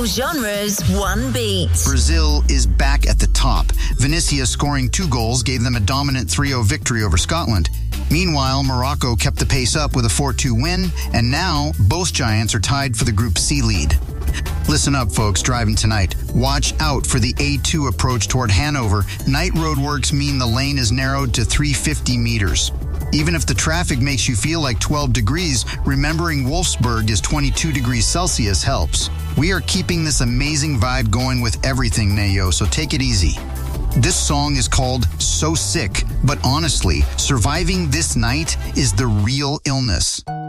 All genres, one beat. Brazil is back at the top. Vinicius scoring 2 goals gave them a dominant 3-0 victory over Scotland. Meanwhile, Morocco kept the pace up with a 4-2 win, and now both giants are tied for the Group C lead. Listen up, folks, driving tonight. Watch out for the A2 approach toward Hanover. Night roadworks mean the lane is narrowed to 350 meters. Even if the traffic makes you feel like 12 degrees, remembering Wolfsburg is 22 degrees Celsius helps. We are keeping this amazing vibe going with everything, Nayo, so take it easy. This song is called So Sick, but honestly, surviving this night is the real illness.